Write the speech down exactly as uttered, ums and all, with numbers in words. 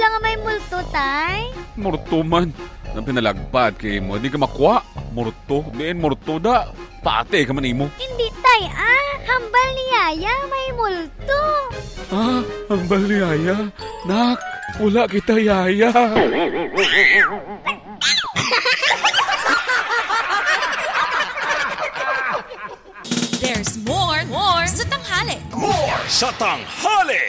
nga may multo, tay? Murto man. Nang pinalagpad kay mo, di ka makuha. Murto, diin murto da. Pate ka man imo. Hindi, tay, ah. Hambal ni Yaya, may multo. Ah, ang baliyaya. Nak, wala kita yaya. There's more, more sa tanghali. More sa tanghali.